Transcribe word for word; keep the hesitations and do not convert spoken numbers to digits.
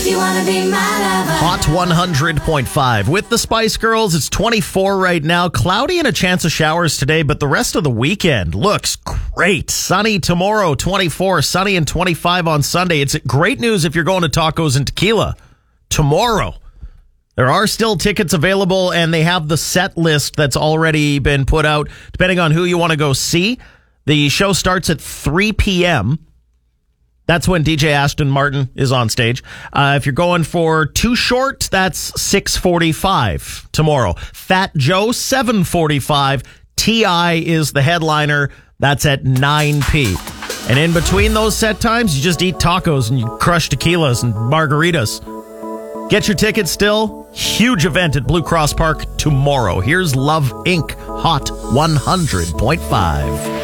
you wanna be my lover. Hot one hundred point five. With the Spice Girls, it's twenty-four right now. Cloudy and a chance of showers today, but the rest of the weekend looks great. Sunny tomorrow, twenty-four. Sunny and twenty-five on Sunday. It's great news if you're going to Tacos and Tequila tomorrow. There are still tickets available, and they have the set list that's already been put out, depending on who you want to go see. The show starts at three p.m., That's when D J Ashton Martin is on stage. Uh, if you're going for Too Short, that's six forty-five tomorrow. Fat Joe, seven forty-five. T I is the headliner. That's at nine p.m. And in between those set times, you just eat tacos and you crush tequilas and margaritas. Get your tickets still. Huge event at Blue Cross Park tomorrow. Here's Love Incorporated. Hot one hundred point five.